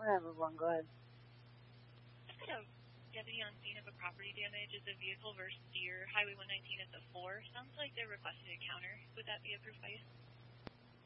Whatever, one, go ahead. I've got a deputy on scene of a property damage. It's a vehicle versus deer. Highway 119 at the 4. Sounds like they're requesting a counter. Would that be approved by you?